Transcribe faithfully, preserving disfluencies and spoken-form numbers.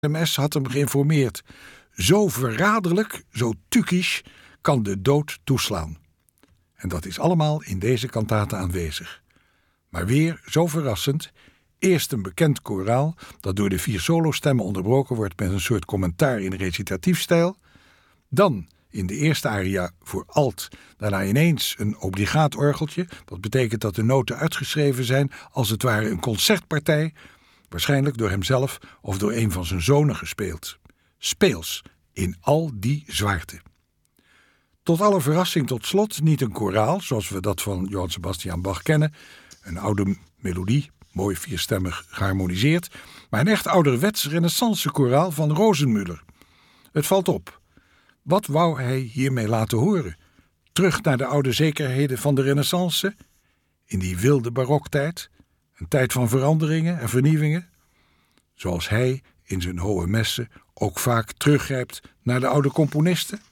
M S had hem geïnformeerd. Zo verraderlijk, zo tukisch kan de dood toeslaan. En dat is allemaal in deze kantate aanwezig. Maar weer zo verrassend. Eerst een bekend koraal dat door de vier solostemmen onderbroken wordt met een soort commentaar in recitatiefstijl. Dan in de eerste aria voor alt, daarna ineens een obligaat orgeltje. Wat betekent dat de noten uitgeschreven zijn als het ware een concertpartij. Waarschijnlijk door hemzelf of door een van zijn zonen gespeeld. Speels, in al die zwaarte. Tot alle verrassing tot slot niet een koraal, zoals we dat van Johann Sebastian Bach kennen. Een oude melodie, mooi vierstemmig geharmoniseerd. Maar een echt ouderwets renaissance koraal van Rosenmüller. Het valt op. Wat wou hij hiermee laten horen? Terug naar de oude zekerheden van de renaissance? In die wilde baroktijd? Een tijd van veranderingen en vernieuwingen? Zoals hij in zijn hohe messen ook vaak teruggrijpt naar de oude componisten?